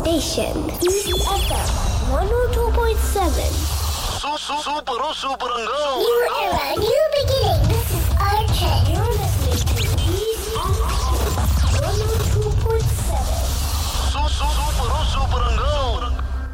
station. Easy FM 102.7. Super, super, super, New era, new beginning. This is